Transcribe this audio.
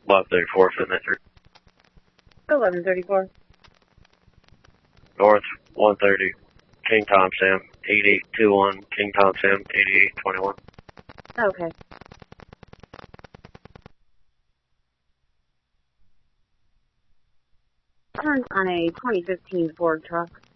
1134, submit through. 1134. North 130, King Tom Sam, 8821, King Tom Sam, 8821. Okay. Turn on a 2015 Ford truck.